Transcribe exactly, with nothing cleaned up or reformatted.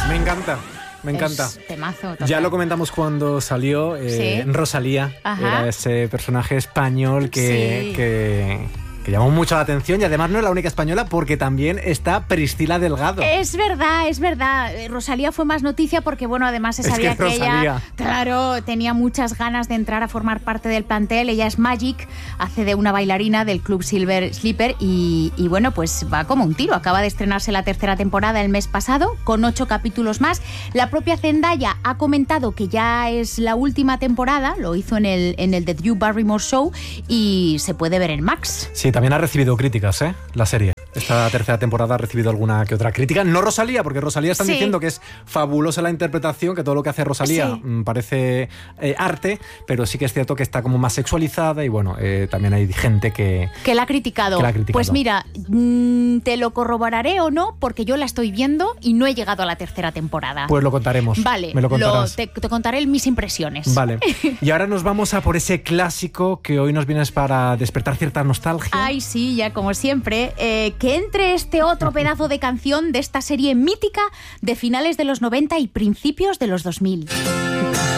Me encanta. Me encanta. Es temazo, total. Ya lo comentamos cuando salió eh, ¿Sí? Rosalía. Ajá. Era ese personaje español que, sí. que, que llamó mucho la atención y además no es la única española porque también está Priscila Delgado. Es verdad, es verdad. Rosalía fue más noticia porque, bueno, además se sabía es que, que Rosalía. ella, claro, tenía muchas ganas de entrar a formar parte del plantel. Ella es Magic, hace de una bailarina del Club Silver Slipper y, y bueno, pues va como un tiro. Acaba de estrenarse la tercera temporada el mes pasado con ocho capítulos más. La propia Zendaya ha comentado que ya es la última temporada, lo hizo en el, en el The Drew Barrymore Show y se puede ver en Max. Sí, también ha recibido críticas, ¿eh? La serie. Esta tercera temporada ha recibido alguna que otra crítica. No Rosalía, porque Rosalía están sí. diciendo que es fabulosa la interpretación, que todo lo que hace Rosalía sí. mm, parece eh, arte, pero sí que es cierto que está como más sexualizada y bueno, eh, también hay gente que... Que la ha criticado. Que la ha criticado. Pues mira, mmm, te lo corroboraré o no, porque yo la estoy viendo y no he llegado a la tercera temporada. Pues lo contaremos. Vale, me lo contarás. Lo, te, te contaré mis impresiones. Vale. Y ahora nos vamos a por ese clásico que hoy nos vienes para despertar cierta nostalgia. Ay, sí, ya como siempre. Eh, que entre este otro pedazo de canción de esta serie mítica de finales de los noventa y principios de los dos mil.